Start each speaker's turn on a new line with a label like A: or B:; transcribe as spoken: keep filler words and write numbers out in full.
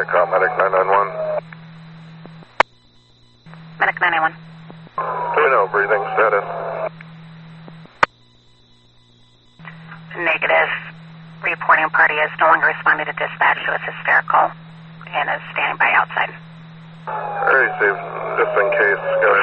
A: call Medic nine nine one.
B: Medic nine nine one.
A: Do we know breathing status?
B: Negative. Reporting party has no longer responded to dispatch. She was hysterical and is standing by outside.
A: I received, just in case, go